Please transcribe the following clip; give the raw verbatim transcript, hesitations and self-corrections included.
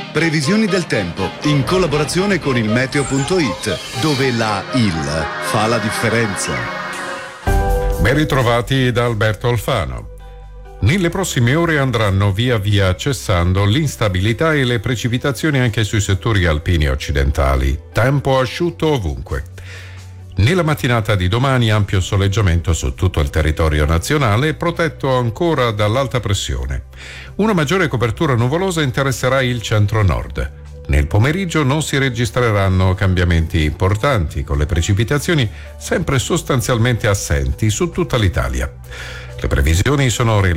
Previsioni del tempo in collaborazione con il meteo punto it, dove la il fa la differenza. Ben ritrovati da Alberto Alfano. Nelle prossime ore andranno via via cessando l'instabilità e le precipitazioni anche sui settori alpini occidentali. Tempo asciutto ovunque. Nella mattinata di domani ampio soleggiamento su tutto il territorio nazionale, protetto ancora dall'alta pressione. Una maggiore copertura nuvolosa interesserà il centro-nord. Nel pomeriggio non si registreranno cambiamenti importanti, con le precipitazioni sempre sostanzialmente assenti su tutta l'Italia. Le previsioni sono